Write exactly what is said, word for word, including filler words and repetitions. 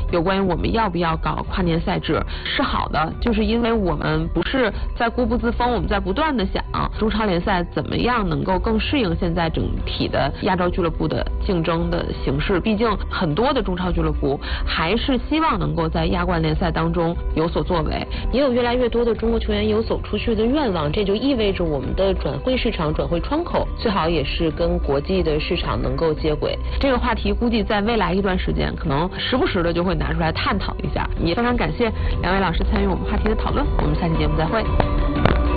有关于我们要不要搞跨年赛制是好的，就是因为我们不是在固步自封，我们在不断的想中超联赛怎么样能够更适应现在整体的亚洲俱乐部的竞争的形势。毕竟很多的中超俱乐部还是希望能够在亚冠联赛当中有所作为， 也有越来越多的中国球员有走出去的愿望，这就意味着我们的转会市场、转会窗口最好也是跟国际的市场能够接轨。 这个话题估计在未来一段时间可能时不时的就会拿出来探讨一下。也非常感谢两位老师参与我们话题的讨论，我们下期节目再会。